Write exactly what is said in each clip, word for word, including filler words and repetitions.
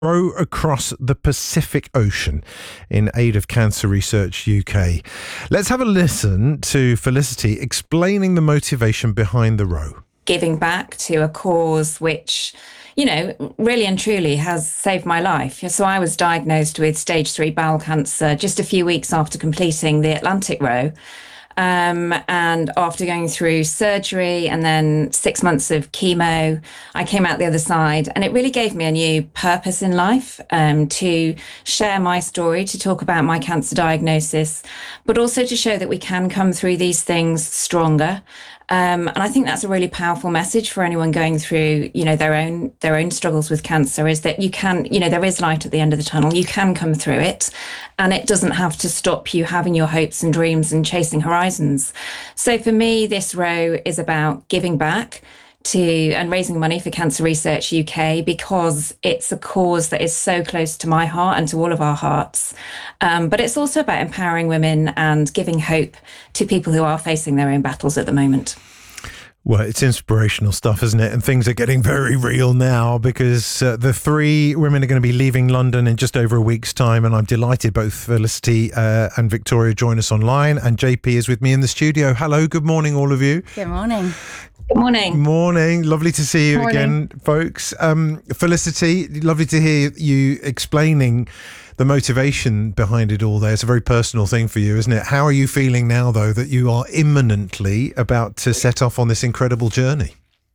row across the Pacific Ocean in aid of Cancer Research U K. Let's have a listen to Felicity explaining the motivation behind the row. Giving back to a cause which, you know, really and truly has saved my life. So I was diagnosed with stage three bowel cancer just a few weeks after completing the Atlantic row. Um, and after going through surgery and then six months of chemo, I came out the other side, and it really gave me a new purpose in life, um, to share my story, to talk about my cancer diagnosis, but also to show that we can come through these things stronger. Um, and I think that's a really powerful message for anyone going through, you know, their own their own struggles with cancer, is that you can, you know, there is light at the end of the tunnel. You can come through it, and it doesn't have to stop you having your hopes and dreams and chasing horizons. So for me, this row is about giving back to and raising money for Cancer Research U K, because it's a cause that is so close to my heart and to all of our hearts. Um, but it's also about empowering women and giving hope to people who are facing their own battles at the moment. Well, it's inspirational stuff, isn't it? And things are getting very real now, because uh, the three women are going to be leaving London in just over a week's time. And I'm delighted both Felicity uh, and Victoria join us online. And J P is with me in the studio. Hello, good morning, all of you. Good morning. Good morning. Morning. Lovely to see you Morning. again, folks. Um, Felicity, lovely to hear you explaining the motivation behind it all there. It's a very personal thing for you, isn't it? How are you feeling now, though, that you are imminently about to set off on this incredible journey?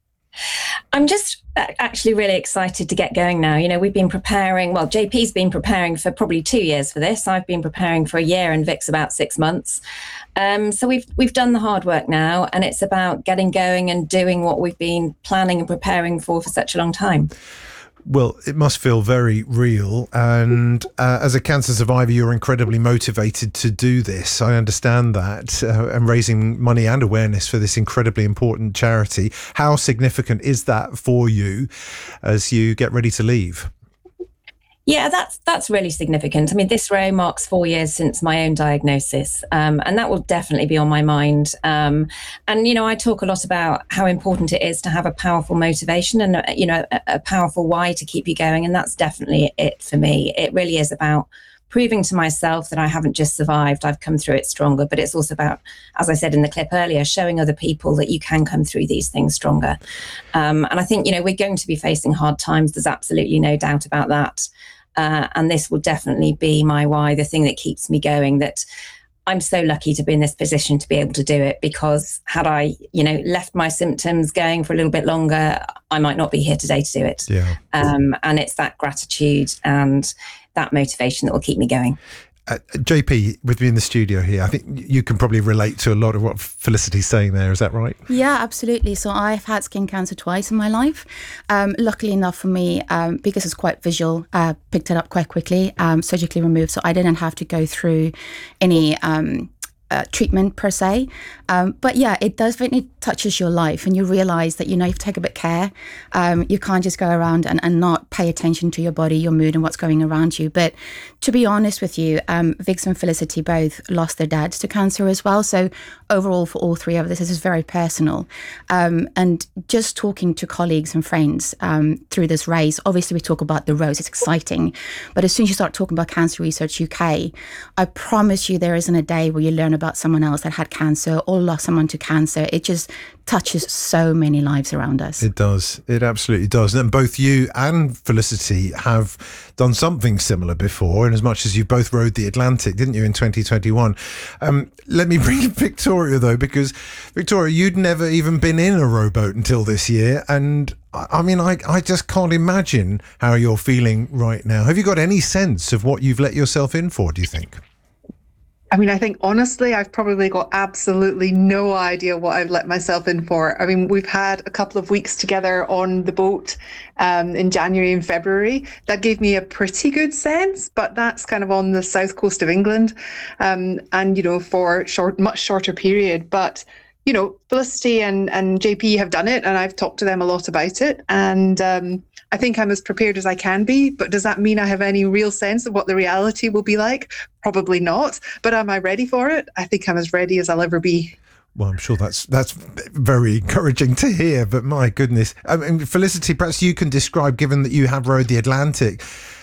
I'm just actually really excited to get going now. You know, we've been preparing, well, J P's been preparing for probably two years for this. I've been preparing for a year, and Vic's about six months. Um, so we've we've done the hard work now, and it's about getting going and doing what we've been planning and preparing for for such a long time. Well, it must feel very real. And uh, as a cancer survivor, you're incredibly motivated to do this. I understand that. Uh, and raising money and awareness for this incredibly important charity. How significant is that for you as you get ready to leave? Yeah, that's that's really significant. I mean, this row marks four years since my own diagnosis, um, and that will definitely be on my mind. Um, and, you know, I talk a lot about how important it is to have a powerful motivation and, you know, a, a powerful why to keep you going. And that's definitely it for me. It really is about proving to myself that I haven't just survived, I've come through it stronger. But it's also about, as I said in the clip earlier, showing other people that you can come through these things stronger. Um, and I think, you know, we're going to be facing hard times. There's absolutely no doubt about that. Uh, and this will definitely be my why, the thing that keeps me going, that I'm so lucky to be in this position to be able to do it, because had I, you know, left my symptoms going for a little bit longer, I might not be here today to do it. Yeah. Um, and it's that gratitude and that motivation that will keep me going. Uh, J P, with me in the studio here, I think you can probably relate to a lot of what Felicity's saying there. Is that right? Yeah, absolutely. So I've had skin cancer twice in my life. Um, luckily enough for me, um, because it's quite visual, uh, picked it up quite quickly, um, surgically removed. So I didn't have to go through any um, uh, treatment per se. Um, but yeah, it does, when it touches your life and you realize that, you know, you have to take a bit of care. Um, you can't just go around and, and not pay attention to your body, your mood and what's going around you. But to be honest with you, um, Vix and Felicity both lost their dads to cancer as well. So overall for all three of us, this is very personal. Um, and just talking to colleagues and friends um, through this race, obviously we talk about the rows, it's exciting. But as soon as you start talking about Cancer Research U K, I promise you there isn't a day where you learn about someone else that had cancer or lost someone to cancer. It just touches so many lives around us. It does. It absolutely does. And both you and Felicity have done something similar before, and as much as you both rode the Atlantic, didn't you, in twenty twenty-one? Um, let me bring in Victoria, though, because, Victoria, you'd never even been in a rowboat until this year. And I, I mean, I, I just can't imagine how you're feeling right now. Have you got any sense of what you've let yourself in for, do you think? I mean, I think honestly, I've probably got absolutely no idea what I've let myself in for. I mean, we've had a couple of weeks together on the boat um, in January and February. That gave me a pretty good sense, but that's kind of on the south coast of England, um, and, you know, for short, much shorter period. But, you know, Felicity and, and J P have done it, and I've talked to them a lot about it. And um, I think I'm as prepared as I can be, but does that mean I have any real sense of what the reality will be like? Probably not. But am I ready for it? I think I'm as ready as I'll ever be. Well, I'm sure that's that's very encouraging to hear, but my goodness. I mean, Felicity, perhaps you can describe, given that you have rowed the Atlantic,